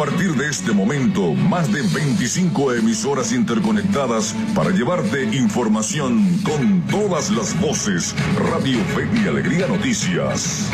partir de este momento, más de 25 emisoras interconectadas para llevarte información con todas las voces. Radio Fe y Alegría Noticias.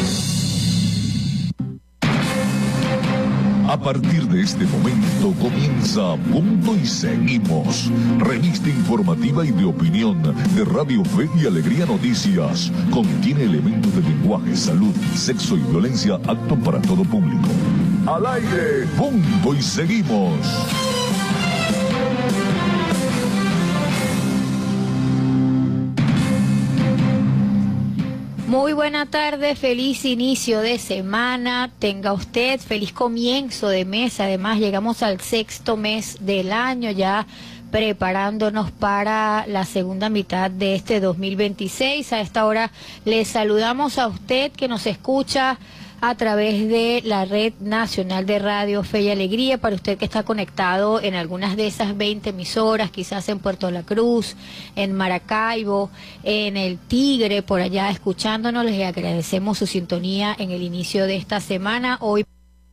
A partir de este momento comienza Punto y Seguimos, revista informativa y de opinión de Radio Fe y Alegría Noticias. Contiene elementos de lenguaje, salud, sexo y violencia apto para todo público. Al aire, Punto y Seguimos. Muy buena tarde, feliz inicio de semana, tenga usted, feliz comienzo de mes. Además llegamos al 6º mes del año, ya preparándonos para la segunda mitad de este 2026. A esta hora le saludamos a usted que nos escucha a través de la Red Nacional de Radio Fe y Alegría. Para usted que está conectado en algunas de esas 20 emisoras, quizás en Puerto La Cruz, en Maracaibo, en El Tigre, por allá escuchándonos, les agradecemos su sintonía en el inicio de esta semana. Hoy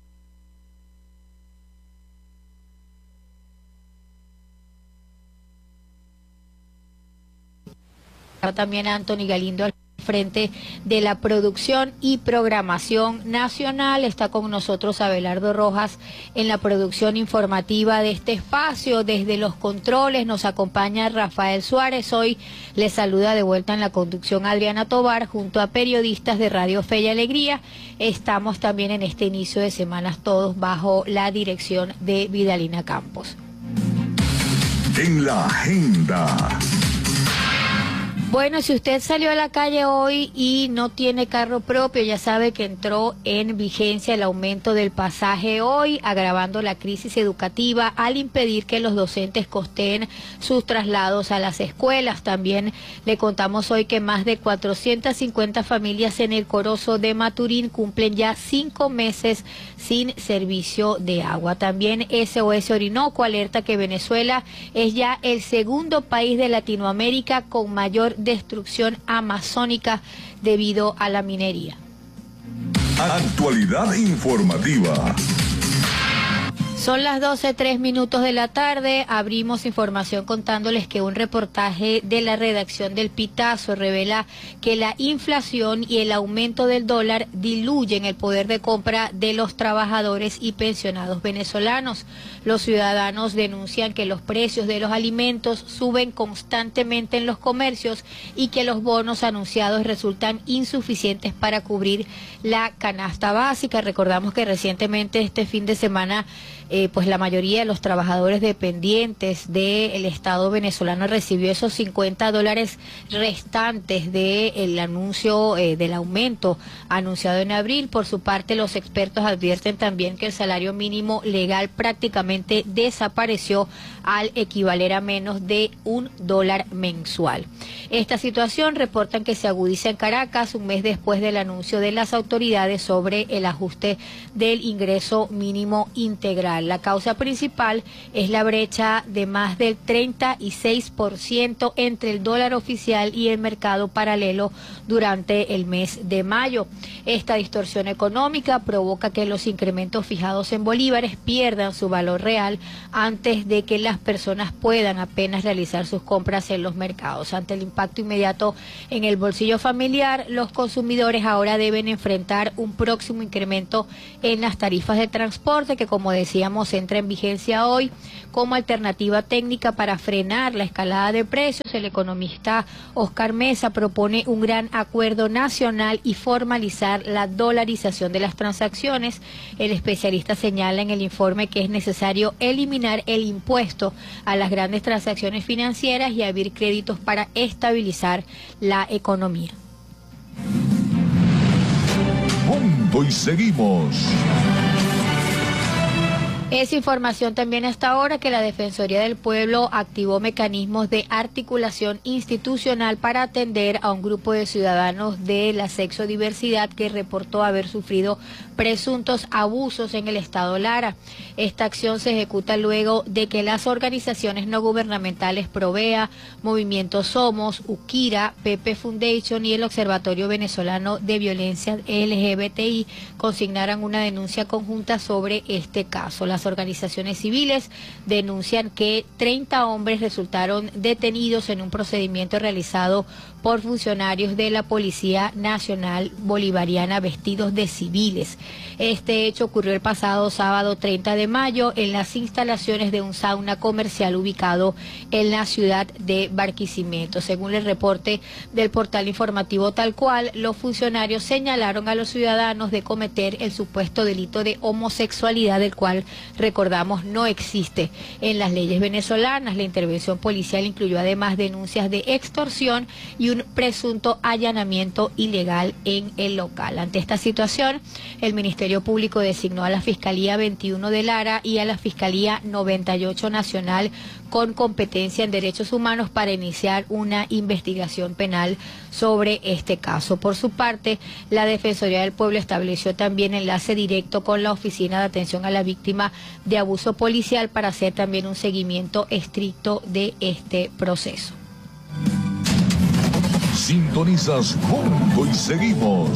también a Anthony Galindo al frente de la producción y programación nacional. Está con nosotros Abelardo Rojas en la producción informativa de este espacio. Desde los controles nos acompaña Rafael Suárez. Hoy les saluda de vuelta en la conducción Adriana Tobar junto a periodistas de Radio Fe y Alegría. Estamos también en este inicio de semanas todos bajo la dirección de Vidalina Campos. En la agenda. Bueno, si usted salió a la calle hoy y no tiene carro propio, ya sabe que entró en vigencia el aumento del pasaje hoy, agravando la crisis educativa al impedir que los docentes costeen sus traslados a las escuelas. También le contamos hoy que más de 450 familias en el Corozo de Maturín cumplen ya 5 meses sin servicio de agua. También SOS Orinoco alerta que Venezuela es ya el segundo país de Latinoamérica con mayor destrucción amazónica debido a la minería. Actualidad informativa. Son las 12:03 de la tarde. Abrimos información contándoles que un reportaje de la redacción del Pitazo revela que la inflación y el aumento del dólar diluyen el poder de compra de los trabajadores y pensionados venezolanos. Los ciudadanos denuncian que los precios de los alimentos suben constantemente en los comercios y que los bonos anunciados resultan insuficientes para cubrir la canasta básica. Recordamos que recientemente este fin de semana pues la mayoría de los trabajadores dependientes del Estado venezolano recibió esos $50 restantes del anuncio del aumento anunciado en abril. Por su parte, los expertos advierten también que el salario mínimo legal prácticamente desapareció al equivaler a menos de $1 mensual. Esta situación reportan que se agudiza en Caracas un mes después del anuncio de las autoridades sobre el ajuste del ingreso mínimo integral. La causa principal es la brecha de más del 36% entre el dólar oficial y el mercado paralelo durante el mes de mayo. Esta distorsión económica provoca que los incrementos fijados en bolívares pierdan su valor real antes de que las personas puedan apenas realizar sus compras en los mercados. Ante el impacto inmediato en el bolsillo familiar, los consumidores ahora deben enfrentar un próximo incremento en las tarifas de transporte que, como decíamos, entra en vigencia hoy como alternativa técnica para frenar la escalada de precios. El economista Oscar Mesa propone un gran acuerdo nacional y formalizar la dolarización de las transacciones. El especialista señala en el informe que es necesario eliminar el impuesto a las grandes transacciones financieras y abrir créditos para estabilizar la economía. Punto y seguimos. Es información también hasta ahora que la Defensoría del Pueblo activó mecanismos de articulación institucional para atender a un grupo de ciudadanos de la sexodiversidad que reportó haber sufrido presuntos abusos en el estado Lara. Esta acción se ejecuta luego de que las organizaciones no gubernamentales Provea, Movimiento Somos, Ukira, Pepe Foundation y el Observatorio Venezolano de Violencia LGBTI consignaran una denuncia conjunta sobre este caso. Las organizaciones civiles denuncian que 30 hombres resultaron detenidos en un procedimiento realizado por funcionarios de la Policía Nacional Bolivariana vestidos de civiles. Este hecho ocurrió el pasado sábado 30 de mayo en las instalaciones de un sauna comercial ubicado en la ciudad de Barquisimeto. Según el reporte del portal informativo Tal Cual, los funcionarios señalaron a los ciudadanos de cometer el supuesto delito de homosexualidad, el cual, recordamos, no existe en las leyes venezolanas. La intervención policial incluyó además denuncias de extorsión y un presunto allanamiento ilegal en el local. Ante esta situación, el Ministerio Público designó a la Fiscalía 21 de Lara y a la Fiscalía 98 Nacional con competencia en derechos humanos para iniciar una investigación penal sobre este caso. Por su parte, la Defensoría del Pueblo estableció también enlace directo con la Oficina de Atención a la Víctima de Abuso Policial para hacer también un seguimiento estricto de este proceso. Sintonizas Junto y Seguimos.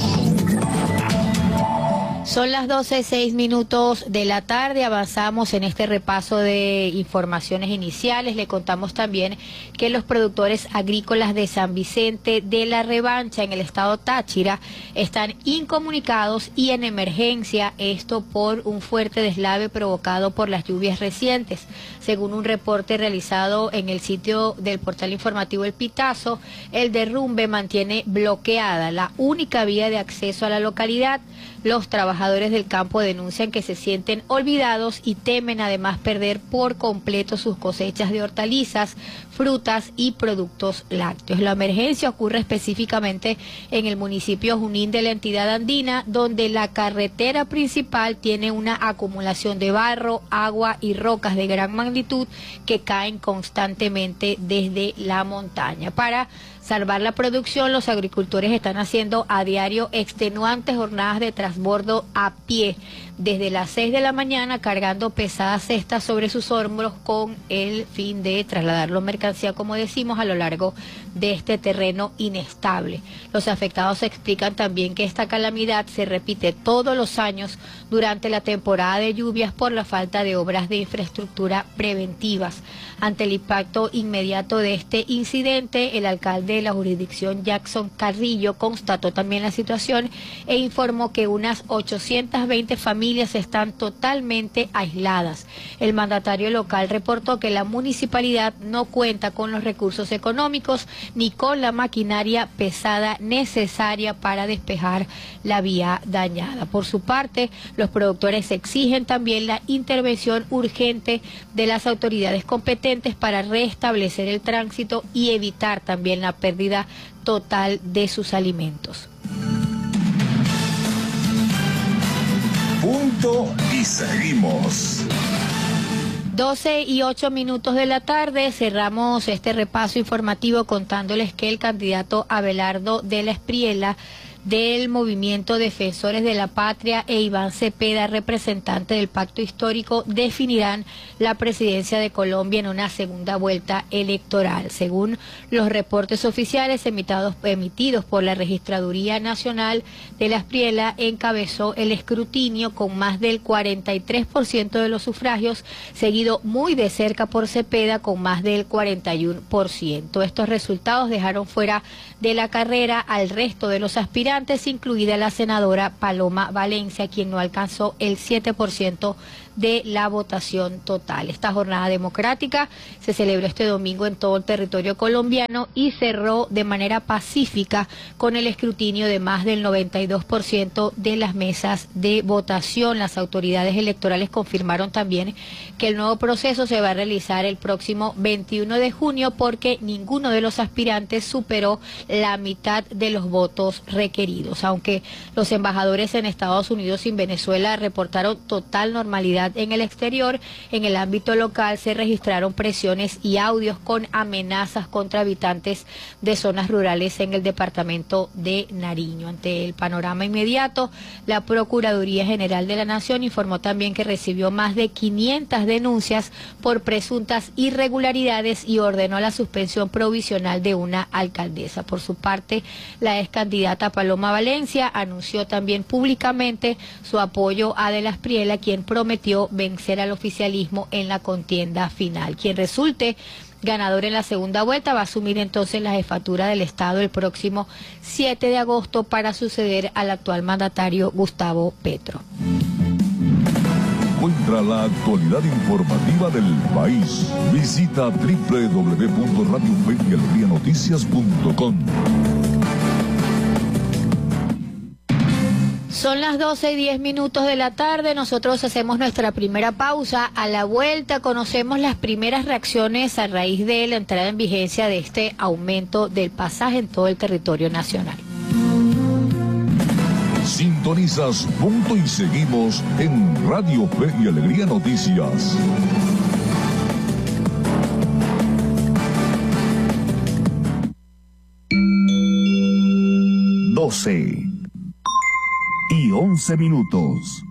Son las 12:06 de la tarde, avanzamos en este repaso de informaciones iniciales. Le contamos también que los productores agrícolas de San Vicente de la Revancha en el estado Táchira están incomunicados y en emergencia, esto por un fuerte deslave provocado por las lluvias recientes. Según un reporte realizado en el sitio del portal informativo El Pitazo, el derrumbe mantiene bloqueada la única vía de acceso a la localidad. Los trabajadores del campo denuncian que se sienten olvidados y temen además perder por completo sus cosechas de hortalizas, frutas y productos lácteos. La emergencia ocurre específicamente en el municipio Junín de la entidad andina, donde la carretera principal tiene una acumulación de barro, agua y rocas de gran magnitud que caen constantemente desde la montaña. Para salvar la producción, los agricultores están haciendo a diario extenuantes jornadas de transbordo a pie desde las 6 de la mañana, cargando pesadas cestas sobre sus hombros con el fin de trasladarlo mercancía, como decimos, a lo largo de este terreno inestable. Los afectados explican también que esta calamidad se repite todos los años durante la temporada de lluvias por la falta de obras de infraestructura preventivas. Ante el impacto inmediato de este incidente, el alcalde de la jurisdicción, Jackson Carrillo, constató también la situación e informó que unas 820 familias están totalmente aisladas. El mandatario local reportó que la municipalidad no cuenta con los recursos económicos ni con la maquinaria pesada necesaria para despejar la vía dañada. Por su parte, los productores exigen también la intervención urgente de las autoridades competentes para restablecer el tránsito y evitar también la pérdida total de sus alimentos. Punto y seguimos. 12:08 de la tarde, cerramos este repaso informativo contándoles que el candidato Abelardo de la Espriella del Movimiento Defensores de la Patria e Iván Cepeda, representante del Pacto Histórico, definirán la presidencia de Colombia en una segunda vuelta electoral. Según los reportes oficiales emitidos por la Registraduría Nacional, de la Espriella encabezó el escrutinio con más del 43% de los sufragios, seguido muy de cerca por Cepeda con más del 41%. Estos resultados dejaron fuera de la carrera al resto de los aspirantes, incluida la senadora Paloma Valencia, quien no alcanzó el 7% de la votación total. Esta jornada democrática se celebró este domingo en todo el territorio colombiano y cerró de manera pacífica con el escrutinio de más del 92% de las mesas de votación. Las autoridades electorales confirmaron también que el nuevo proceso se va a realizar el próximo 21 de junio porque ninguno de los aspirantes superó la mitad de los votos requeridos. Aunque los embajadores en Estados Unidos y en Venezuela reportaron total normalidad actividad en el exterior. En el ámbito local se registraron presiones y audios con amenazas contra habitantes de zonas rurales en el departamento de Nariño. Ante el panorama inmediato, la Procuraduría General de la Nación informó también que recibió más de 500 denuncias por presuntas irregularidades y ordenó la suspensión provisional de una alcaldesa. Por su parte, la ex candidata Paloma Valencia anunció también públicamente su apoyo a De las Priela, quien prometió vencer al oficialismo en la contienda final. Quien resulte ganador en la segunda vuelta va a asumir entonces la jefatura del Estado el próximo 7 de agosto para suceder al actual mandatario Gustavo Petro. Encuentra la actualidad informativa del país. Visita www.radiofedialegrianoticias.com. Son las 12:10 de la tarde, nosotros hacemos nuestra primera pausa. A la vuelta conocemos las primeras reacciones a raíz de la entrada en vigencia de este aumento del pasaje en todo el territorio nacional. Sintonizas Punto y Seguimos en Radio Fe y Alegría Noticias. y 11 minutos.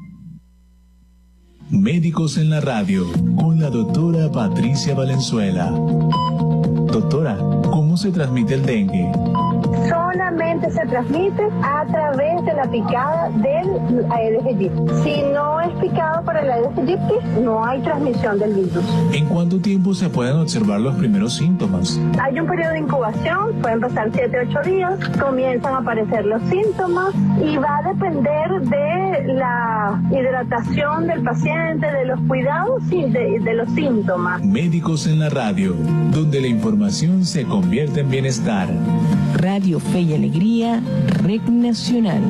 Médicos en la radio, con la doctora Patricia Valenzuela. Doctora, ¿cómo se transmite el dengue? Solamente se transmite a través de la picada del Aedes aegypti. Si no es picado por el Aedes aegypti, no hay transmisión del virus. ¿En cuánto tiempo se pueden observar los primeros síntomas? Hay un periodo de incubación, pueden pasar 7-8 días, comienzan a aparecer los síntomas y va a depender de la hidratación del paciente, de los cuidados y de los síntomas. Médicos en la radio, donde la información se convierte en bienestar. Radio Fe y Alegría, Red Nacional.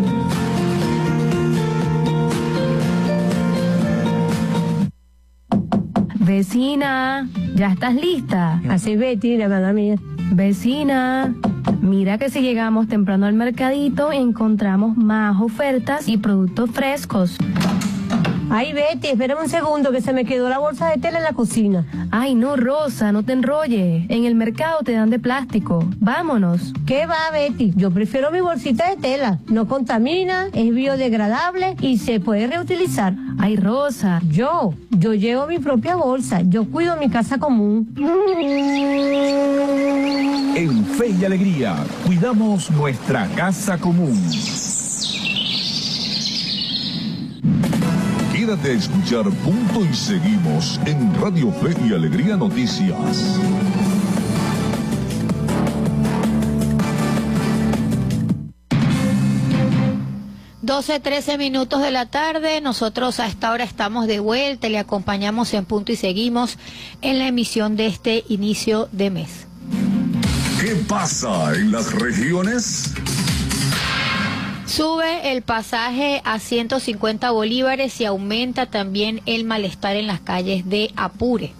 Vecina, ¿ya estás lista? Así, Betty, la verdad mía. Vecina, mira que si llegamos temprano al mercadito encontramos más ofertas y productos frescos. Ay, Betty, espérame un segundo que se me quedó la bolsa de tela en la cocina. Ay, no, Rosa, no te enrolles. En el mercado te dan de plástico. Vámonos. ¿Qué va, Betty? Yo prefiero mi bolsita de tela. No contamina, es biodegradable y se puede reutilizar. Ay, Rosa. Yo llevo mi propia bolsa. Yo cuido mi casa común. En Fe y Alegría, cuidamos nuestra casa común. Quédate a escuchar Punto y Seguimos en Radio Fe y Alegría Noticias. Doce, 13 minutos de la tarde, nosotros a esta hora estamos de vuelta y le acompañamos en Punto y Seguimos en la emisión de este inicio de mes. ¿Qué pasa en las regiones? Sube el pasaje a 150 bolívares y aumenta también el malestar en las calles de Apure.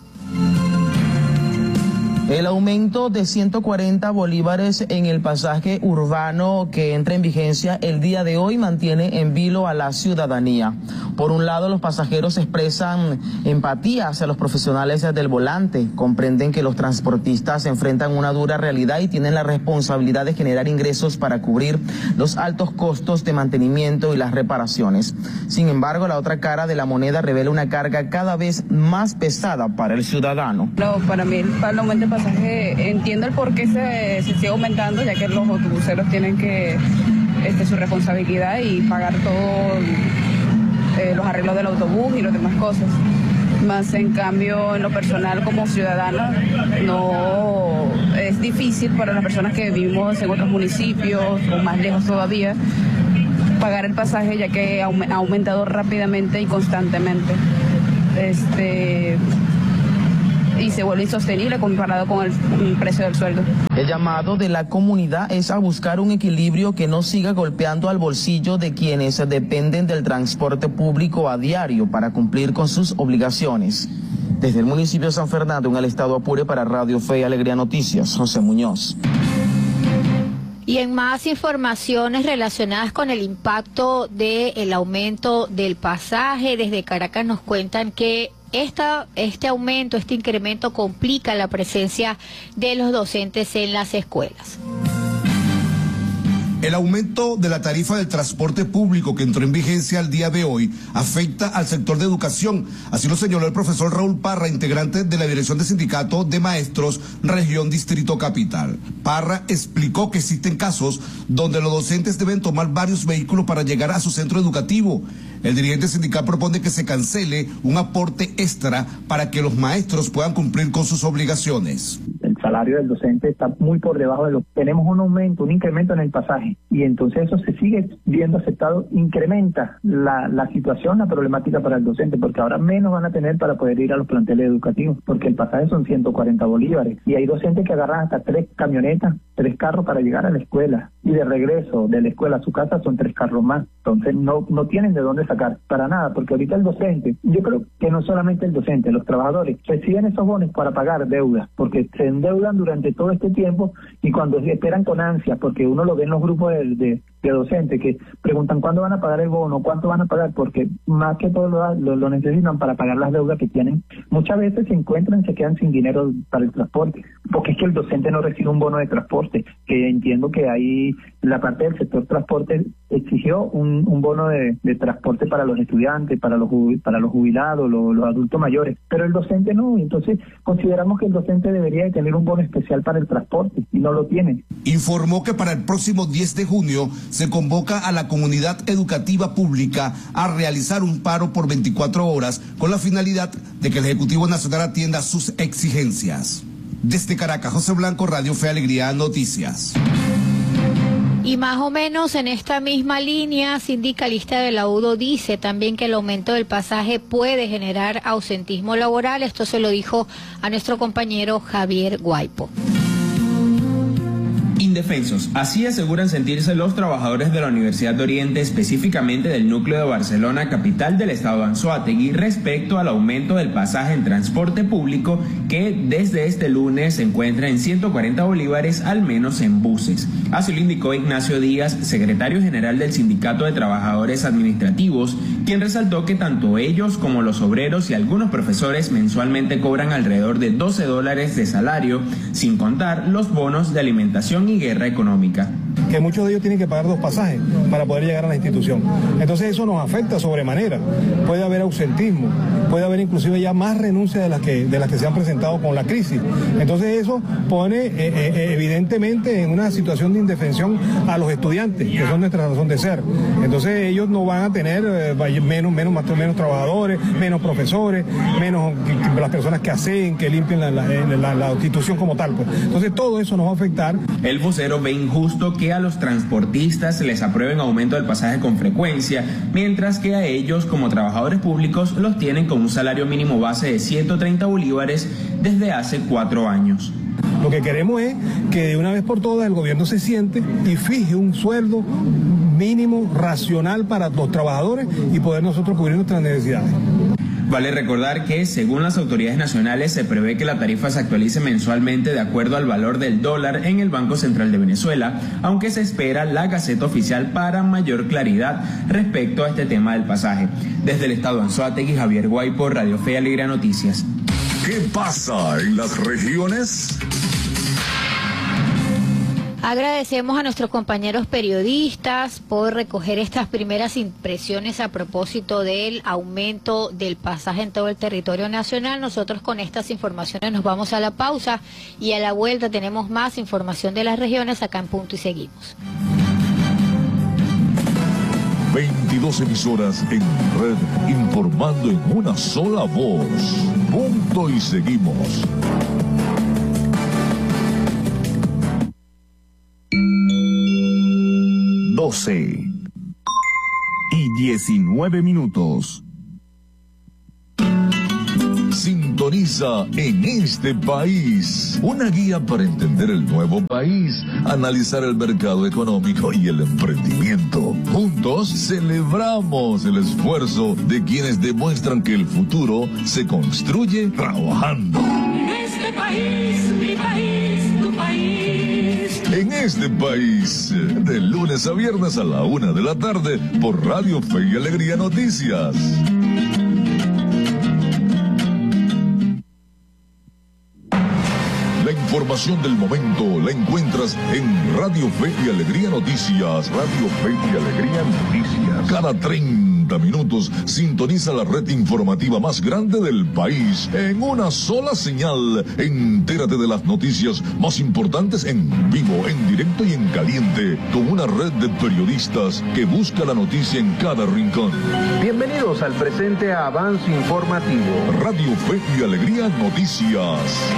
El aumento de 140 bolívares en el pasaje urbano que entra en vigencia el día de hoy mantiene en vilo a la ciudadanía. Por un lado, los pasajeros expresan empatía hacia los profesionales del volante, comprenden que los transportistas enfrentan una dura realidad y tienen la responsabilidad de generar ingresos para cubrir los altos costos de mantenimiento y las reparaciones. Sin embargo, la otra cara de la moneda revela una carga cada vez más pesada para el ciudadano. No, para mí el aumento de pasaje, entiendo el por qué se sigue aumentando, ya que los autobuseros tienen que su responsabilidad y pagar todos los arreglos del autobús y las demás cosas. Más en cambio, en lo personal como ciudadano, no es difícil para las personas que vivimos en otros municipios o más lejos todavía pagar el pasaje, ya que ha aumentado rápidamente y constantemente. Y se vuelve insostenible comparado con el precio del sueldo. El llamado de la comunidad es a buscar un equilibrio que no siga golpeando al bolsillo de quienes dependen del transporte público a diario para cumplir con sus obligaciones. Desde el municipio de San Fernando, en el estado Apure, para Radio Fe y Alegría Noticias, José Muñoz. Y en más informaciones relacionadas con el impacto del aumento del pasaje, desde Caracas nos cuentan que este aumento, este incremento complica la presencia de los docentes en las escuelas. El aumento de la tarifa del transporte público que entró en vigencia el día de hoy afecta al sector de educación. Así lo señaló el profesor Raúl Parra, integrante de la Dirección de Sindicato de Maestros, Región Distrito Capital. Parra explicó que existen casos donde los docentes deben tomar varios vehículos para llegar a su centro educativo. El dirigente sindical propone que se cancele un aporte extra para que los maestros puedan cumplir con sus obligaciones. El salario del docente está muy por debajo de lo que tenemos, un incremento en el pasaje, y entonces eso se sigue viendo aceptado, incrementa la situación, la problemática para el docente, porque ahora menos van a tener para poder ir a los planteles educativos, porque el pasaje son 140 bolívares, y hay docentes que agarran hasta 3 camionetas, 3 carros para llegar a la escuela, y de regreso de la escuela a su casa son 3 carros más, entonces no tienen de dónde sacar, para nada, porque ahorita el docente, yo creo que no solamente el docente, los trabajadores reciben esos bonos para pagar deudas, porque se endeudan durante todo este tiempo, y cuando esperan con ansias, porque uno lo ve en los grupos de docentes que preguntan cuándo van a pagar el bono, cuánto van a pagar, porque más que todo lo necesitan para pagar las deudas que tienen. Muchas veces se quedan sin dinero para el transporte, porque es que el docente no recibe un bono de transporte, que entiendo que ahí la parte del sector transporte exigió un bono de transporte para los estudiantes, para los jubilados, los adultos mayores, pero el docente no, entonces consideramos que el docente debería de tener un bono especial para el transporte, y no lo tiene. Informó que para el próximo 10 de junio se convoca a la comunidad educativa pública a realizar un paro por 24 horas con la finalidad de que el Ejecutivo Nacional atienda sus exigencias. Desde Caracas, José Blanco, Radio Fe Alegría Noticias. Y más o menos en esta misma línea, sindicalista de la UDO dice también que el aumento del pasaje puede generar ausentismo laboral. Esto se lo dijo a nuestro compañero Javier Guaipo. Indefensos, así aseguran sentirse los trabajadores de la Universidad de Oriente, específicamente del núcleo de Barcelona, capital del estado de Anzoátegui, respecto al aumento del pasaje en transporte público que desde este lunes se encuentra en 140 bolívares, al menos en buses. Así lo indicó Ignacio Díaz, secretario general del Sindicato de Trabajadores Administrativos, quien resaltó que tanto ellos como los obreros y algunos profesores mensualmente cobran alrededor de $12 de salario, sin contar los bonos de alimentación y guerra económica. Que muchos de ellos tienen que pagar 2 pasajes para poder llegar a la institución. Entonces eso nos afecta sobremanera. Puede haber ausentismo, puede haber inclusive ya más renuncias de las que se han presentado con la crisis. Entonces eso pone evidentemente en una situación de indefensión a los estudiantes, que son nuestra razón de ser. Entonces ellos no van a tener menos trabajadores, menos profesores, menos las personas que hacen, que limpien la institución como tal. Pues. Entonces todo eso nos va a afectar. El vocero ve injusto que a los transportistas les aprueben aumento del pasaje con frecuencia, mientras que a ellos como trabajadores públicos los tienen con un salario mínimo base de 130 bolívares desde hace 4 años. Lo que queremos es que de una vez por todas el gobierno se siente y fije un sueldo mínimo racional para los trabajadores y poder nosotros cubrir nuestras necesidades. Vale recordar que, según las autoridades nacionales, se prevé que la tarifa se actualice mensualmente de acuerdo al valor del dólar en el Banco Central de Venezuela, aunque se espera la Gaceta Oficial para mayor claridad respecto a este tema del pasaje. Desde el estado de Anzoátegui, Javier Guaipo, Radio Fe Alegría Noticias. ¿Qué pasa en las regiones? Agradecemos a nuestros compañeros periodistas por recoger estas primeras impresiones a propósito del aumento del pasaje en todo el territorio nacional. Nosotros con estas informaciones nos vamos a la pausa y a la vuelta tenemos más información de las regiones acá en Punto y Seguimos. 22 emisoras en red, informando en una sola voz. Punto y Seguimos. 12 y 19 minutos. Sintoniza En Este País, una guía para entender el nuevo país, analizar el mercado económico y el emprendimiento. Juntos celebramos el esfuerzo de quienes demuestran que el futuro se construye trabajando. En este país, mi país, tu país. En este país. De lunes a viernes a la 1 de la tarde por Radio Fe y Alegría Noticias. La información del momento la encuentras en Radio Fe y Alegría Noticias. Radio Fe y Alegría Noticias. Cada 30 minutos sintoniza la red informativa más grande del país en una sola señal. Entérate de las noticias más importantes en vivo, en directo y en caliente, con una red de periodistas que busca la noticia en cada rincón. Bienvenidos al presente avance informativo. Radio Fe y Alegría Noticias.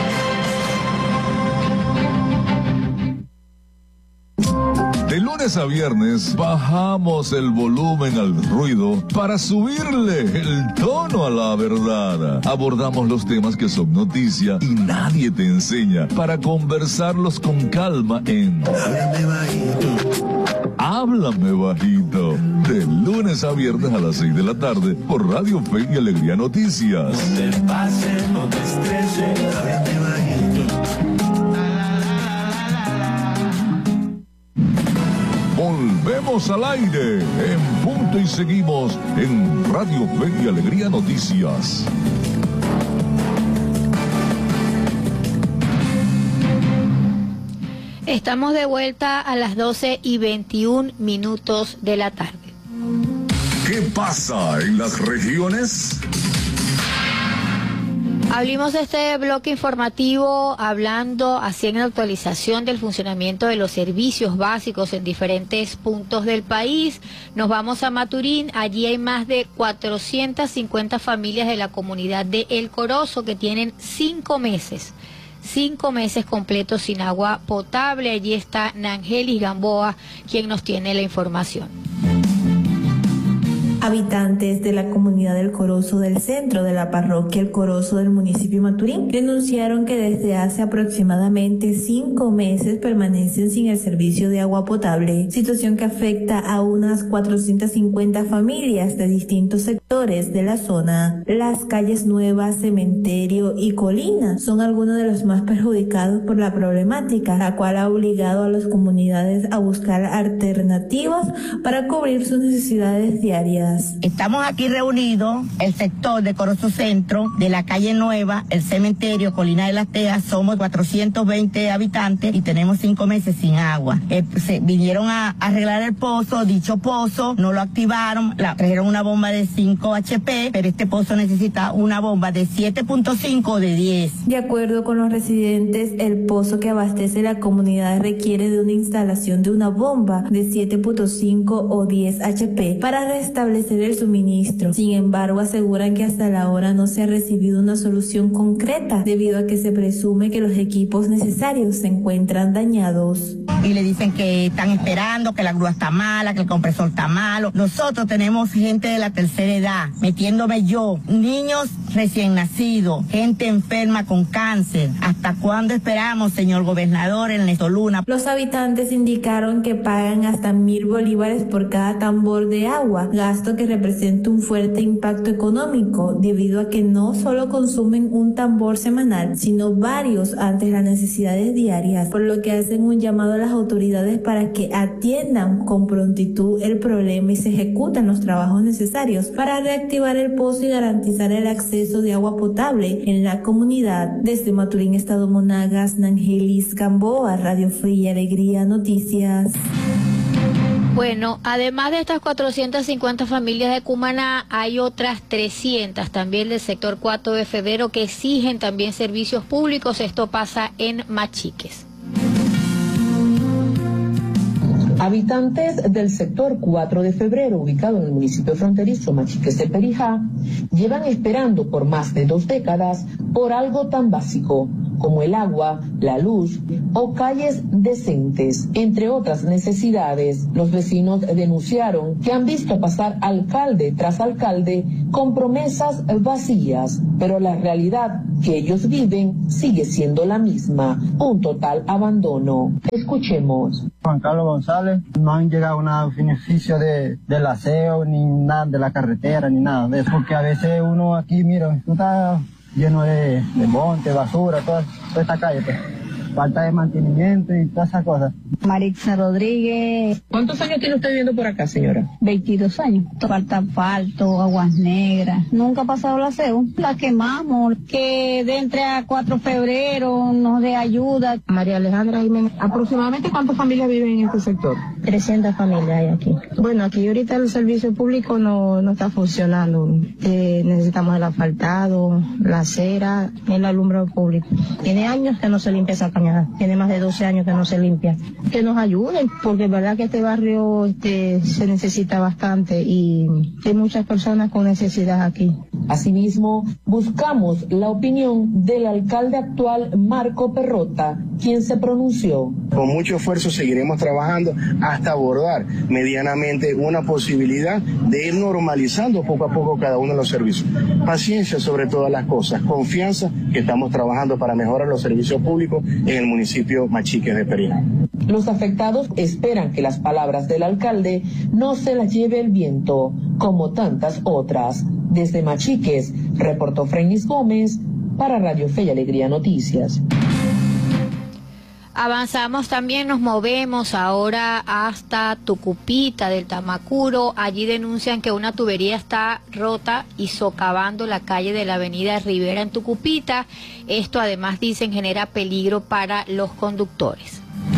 De lunes a viernes bajamos el volumen al ruido para subirle el tono a la verdad. Abordamos los temas que son noticia y nadie te enseña para conversarlos con calma en Háblame Bajito. Háblame Bajito. De lunes a viernes a las 6 de la tarde por Radio Fe y Alegría Noticias. No te pases, no te estreses, háblame bajito. Volvemos al aire en punto y seguimos en Radio Fe y Alegría Noticias. Estamos de vuelta a las 12:21 de la tarde. ¿Qué pasa en las regiones? Abrimos este bloque informativo hablando, haciendo actualización del funcionamiento de los servicios básicos en diferentes puntos del país. Nos vamos a Maturín, allí hay más de 450 familias de la comunidad de El Corozo que tienen 5 meses completos sin agua potable. Allí está Nangelis Gamboa, quien nos tiene la información. Habitantes de la comunidad del Corozo del centro de la parroquia El Corozo del municipio de Maturín denunciaron que desde hace aproximadamente 5 meses permanecen sin el servicio de agua potable, situación que afecta a unas 450 familias de distintos sectores de la zona. Las calles Nuevas, Cementerio y Colina son algunos de los más perjudicados por la problemática, la cual ha obligado a las comunidades a buscar alternativas para cubrir sus necesidades diarias. Estamos aquí reunidos, el sector de Corozo Centro, de la calle Nueva, el cementerio, Colina de las Tejas, somos 420 habitantes y tenemos 5 meses sin agua. Vinieron a arreglar el pozo, dicho pozo no lo activaron, trajeron una bomba de 5 HP, pero este pozo necesita una bomba de 7.5 o de 10. De acuerdo con los residentes, el pozo que abastece la comunidad requiere de una instalación de una bomba de 7.5 o 10 HP para restablecer el suministro. Sin embargo, aseguran que hasta la hora no se ha recibido una solución concreta debido a que se presume que los equipos necesarios se encuentran dañados. Y le dicen que están esperando, que la grúa está mala, que el compresor está malo. Nosotros tenemos gente de la tercera edad, metiéndome yo, niños recién nacidos, gente enferma con cáncer. ¿Hasta cuándo esperamos, señor gobernador Ernesto Luna? Los habitantes indicaron que pagan hasta 1,000 bolívares por cada tambor de agua, gasto que representa un fuerte impacto económico debido a que no solo consumen un tambor semanal, sino varios ante las necesidades diarias, por lo que hacen un llamado a las autoridades para que atiendan con prontitud el problema y se ejecuten los trabajos necesarios para reactivar el pozo y garantizar el acceso de agua potable en la comunidad. Desde Maturín, Estado Monagas, Nangelis Gamboa, Radio Fe y Alegría Noticias. Bueno, además de estas 450 familias de Cumaná, hay otras 300 también del sector 4 de febrero que exigen también servicios públicos. Esto pasa en Machiques. Habitantes del sector 4 de febrero, ubicado en el municipio fronterizo Machiques de Perijá, llevan esperando por más de 2 décadas por algo tan básico como el agua, la luz o calles decentes, entre otras necesidades. Los vecinos denunciaron que han visto pasar alcalde tras alcalde con promesas vacías, pero la realidad que ellos viven sigue siendo la misma, un total abandono. Escuchemos. Juan Carlos González, no han llegado nada beneficio del aseo, ni nada de la carretera, ni nada de eso, porque a veces uno aquí, mira, está lleno de monte, basura, toda esta calle, pues. falta de mantenimiento y todas esas cosas. Marixa Rodríguez. ¿Cuántos años tiene usted viviendo por acá, señora? 22 años. Falta asfalto, aguas negras. Nunca ha pasado el aseo. La quemamos. Que de entre a 4 de febrero nos dé ayuda. María Alejandra Jiménez. ¿Aproximadamente cuántas familias viven en este sector? 300 familias hay aquí. Bueno, aquí ahorita el servicio público no está funcionando. Necesitamos el asfaltado, la acera, el alumbrado público. Tiene años que no se limpia esa cañada. Tiene más de 12 años que no se limpia. Que nos ayuden, porque es verdad que este barrio se necesita bastante y hay muchas personas con necesidad aquí. Asimismo, buscamos la opinión del alcalde actual, Marco Perrota, quien se pronunció. Con mucho esfuerzo seguiremos trabajando hasta abordar medianamente una posibilidad de ir normalizando poco a poco cada uno de los servicios. Paciencia sobre todas las cosas, confianza que estamos trabajando para mejorar los servicios públicos en el municipio Machiques de Perijá. Los afectados esperan que las palabras del alcalde no se las lleve el viento, como tantas otras. Desde Machiques, reportó Frenis Gómez para Radio Fe y Alegría Noticias. Avanzamos también, nos movemos ahora hasta Tucupita del Tamacuro. Allí denuncian que una tubería está rota y socavando la calle de la avenida Rivera en Tucupita. Esto además dicen genera peligro para los conductores.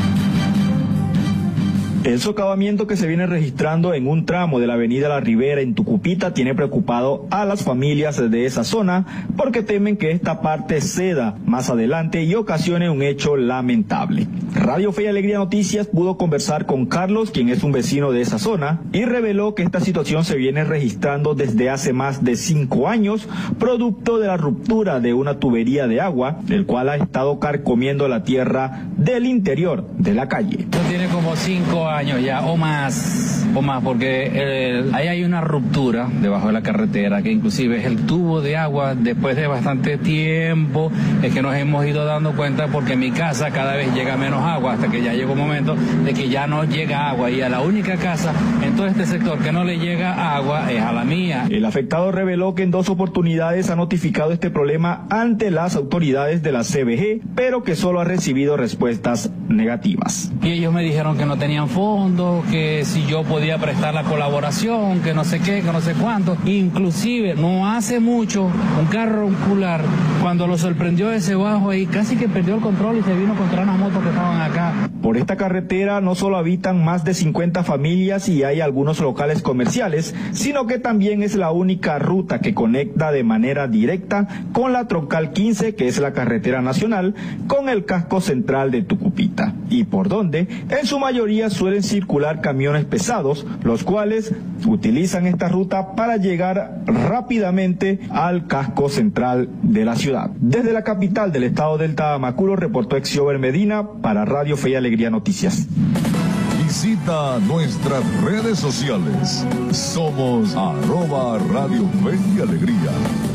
El socavamiento que se viene registrando en un tramo de la avenida La Ribera en Tucupita tiene preocupado a las familias de esa zona porque temen que esta parte ceda más adelante y ocasione un hecho lamentable. Radio Fe y Alegría Noticias pudo conversar con Carlos, quien es un vecino de esa zona, y reveló que esta situación se viene registrando desde hace más de 5 años, producto de la ruptura de una tubería de agua, el cual ha estado carcomiendo la tierra del interior de la calle. Esto tiene como 5 años ya, o más, porque ahí hay una ruptura debajo de la carretera, que inclusive es el tubo de agua. Después de bastante tiempo es que nos hemos ido dando cuenta, porque en mi casa cada vez llega menos agua, hasta que ya llegó un momento de que ya no llega agua, y a la única casa en todo este sector que no le llega agua es a la mía. El afectado reveló que en 2 oportunidades ha notificado este problema ante las autoridades de la CBG, pero que solo ha recibido respuestas negativas. Y ellos me dijeron que no tenían fondos, que si yo podía prestar la colaboración, que no sé qué, que no sé cuánto. Inclusive no hace mucho un carro, un cular, cuando lo sorprendió ese bajo ahí, casi que perdió el control y se vino contra unas motos que estaban acá. Por esta carretera no solo habitan más de 50 familias y hay algunos locales comerciales, sino que también es la única ruta que conecta de manera directa con la troncal 15, que es la carretera nacional, con el casco central de Tucupita, y por donde en su mayoría suelen circular camiones pesados, los cuales utilizan esta ruta para llegar rápidamente al casco central de la ciudad. Desde la capital del estado del Tamacuro, reportó Exiober Medina para Radio Fe y Alegría Noticias. Visita nuestras redes sociales. Somos @Radio Fe y Alegría.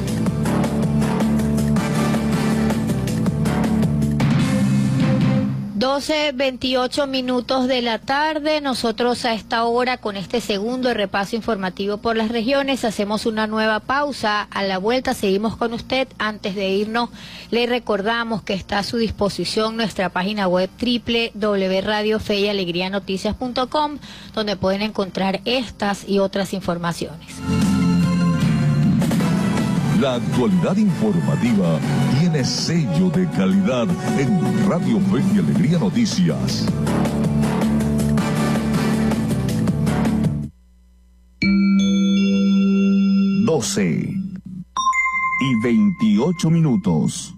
12:28 de la tarde. Nosotros a esta hora, con este segundo repaso informativo por las regiones, hacemos una nueva pausa. A la vuelta seguimos con usted. Antes de irnos, le recordamos que está a su disposición nuestra página web www.radiofeyalegrianoticias.com, donde pueden encontrar estas y otras informaciones. La actualidad informativa tiene sello de calidad en Radio Fe y Alegría Noticias. Doce y 28 minutos.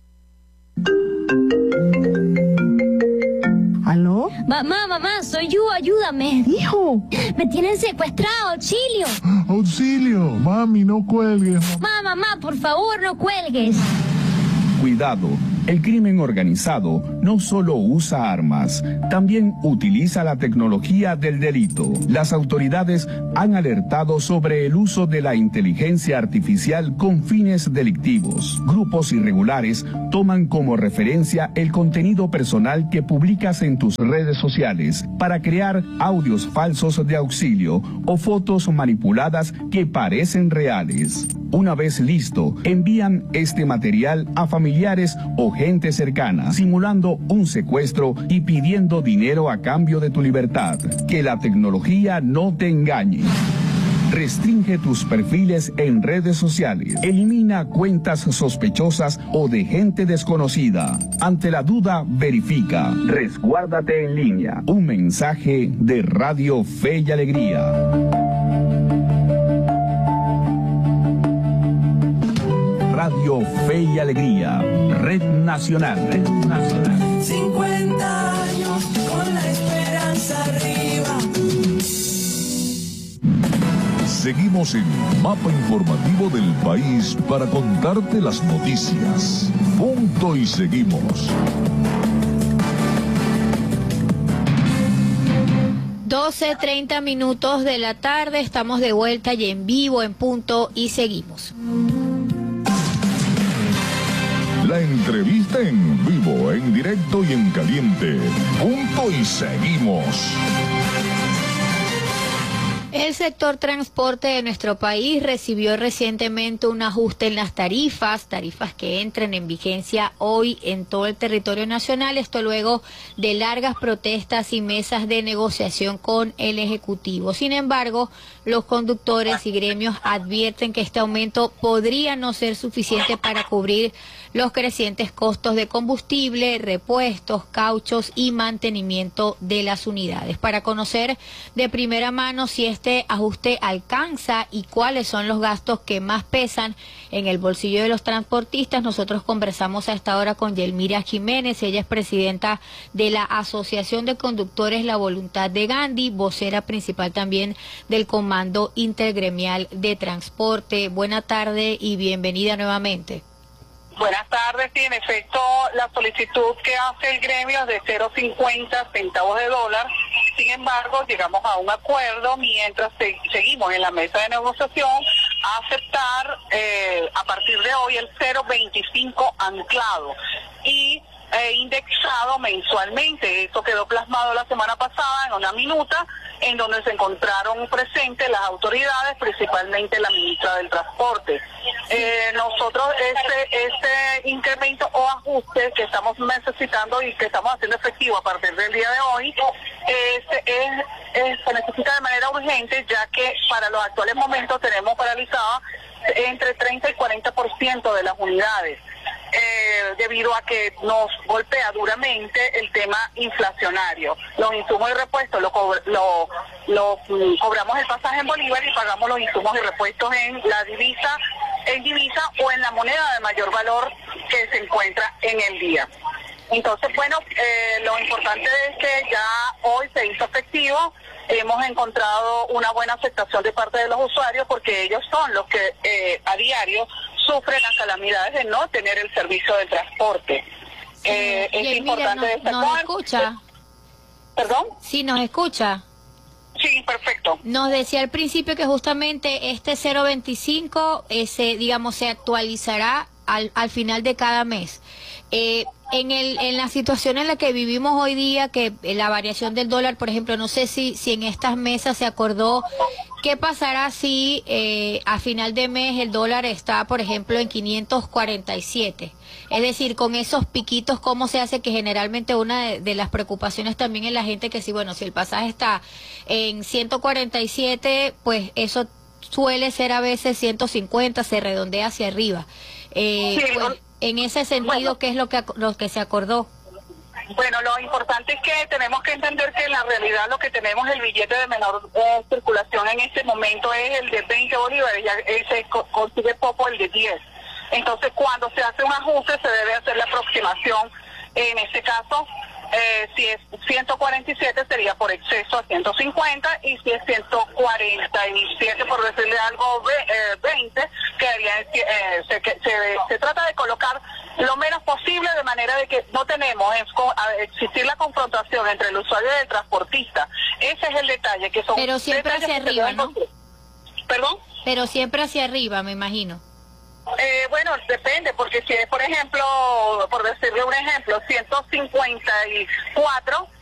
¿Aló? Mamá, soy yo, ayúdame. Hijo. Me tienen secuestrado, auxilio. Auxilio, mami, no cuelgues. Mamá, por favor, no cuelgues. Cuidado, el crimen organizado no solo usa armas, también utiliza la tecnología del delito. Las autoridades han alertado sobre el uso de la inteligencia artificial con fines delictivos. Grupos irregulares toman como referencia el contenido personal que publicas en tus redes sociales para crear audios falsos de auxilio o fotos manipuladas que parecen reales. Una vez listo, envían este material a familiares familiares o gente cercana, simulando un secuestro y pidiendo dinero a cambio de tu libertad. Que la tecnología no te engañe. Restringe tus perfiles en redes sociales. Elimina cuentas sospechosas o de gente desconocida. Ante la duda, verifica. Resguárdate en línea. Un mensaje de Radio Fe y Alegría. Radio Fe y Alegría. Red Nacional. Red Nacional. 50 años con la esperanza arriba. Seguimos en Mapa Informativo del País para contarte las noticias. Punto y seguimos. 12:30 minutos de la tarde, estamos de vuelta y en vivo en Punto y seguimos. La entrevista en vivo, en directo y en caliente. Punto y seguimos. El sector transporte de nuestro país recibió recientemente un ajuste en las tarifas que entran en vigencia hoy en todo el territorio nacional, esto luego de largas protestas y mesas de negociación con el Ejecutivo. Sin embargo, los conductores y gremios advierten que este aumento podría no ser suficiente para cubrir los crecientes costos de combustible, repuestos, cauchos y mantenimiento de las unidades. Para conocer de primera mano si este ajuste alcanza y cuáles son los gastos que más pesan en el bolsillo de los transportistas, nosotros conversamos a esta hora con Yelmira Jiménez. Ella es presidenta de la Asociación de Conductores La Voluntad de Gandhi, vocera principal también del Comando Intergremial de Transporte. Buena tarde y bienvenida nuevamente. Buenas tardes, sí, en efecto, la solicitud que hace el gremio es de 0.50 centavos de dólar. Sin embargo, llegamos a un acuerdo mientras seguimos en la mesa de negociación a aceptar a partir de hoy el 0.25 anclado y indexado mensualmente. Eso quedó plasmado la semana pasada en una minuta en donde se encontraron presentes las autoridades, principalmente la ministra del Transporte. Nosotros este incremento o ajuste que estamos necesitando y que estamos haciendo efectivo a partir del día de hoy se necesita de manera urgente, ya que para los actuales momentos tenemos paralizadas entre 30 y 40% de las unidades. Debido a que nos golpea duramente el tema inflacionario. Los insumos y repuestos cobramos el pasaje en bolívar y pagamos los insumos y repuestos en divisa o en la moneda de mayor valor que se encuentra en el día. Entonces, bueno, lo importante es que ya hoy se hizo efectivo. Hemos encontrado una buena aceptación de parte de los usuarios porque ellos son los que a diario sufren las calamidades de no tener el servicio de transporte. Es importante destacar. ¿Nos escucha? ¿Perdón? Sí, nos escucha. Sí, perfecto. Nos decía al principio que justamente este 0.25 se actualizará al final de cada mes. En la situación en la que vivimos hoy día, que la variación del dólar, por ejemplo, no sé si en estas mesas se acordó qué pasará si a final de mes el dólar está, por ejemplo, en 547. Es decir, con esos piquitos, ¿cómo se hace? Que generalmente una de las preocupaciones también en la gente que si el pasaje está en 147, pues eso suele ser a veces 150, se redondea hacia arriba. Pues, en ese sentido, ¿qué es lo que se acordó? Bueno, lo importante es que tenemos que entender que en la realidad lo que tenemos, el billete de menor circulación en este momento es el de 20 bolívares, ya se consigue poco el de 10. Entonces, cuando se hace un ajuste, se debe hacer la aproximación. En este caso, si es 147 sería por exceso a 150 y si es 147, por decirle algo, 20, quedaría se trata de colocar lo menos posible de manera de que no tenemos existir la confrontación entre el usuario y el transportista. Ese es el detalle, que son pero siempre hacia arriba, ¿no? ¿Perdón? Pero siempre hacia arriba, me imagino. Bueno, depende, porque si es, por ejemplo, por decirle un ejemplo, 154,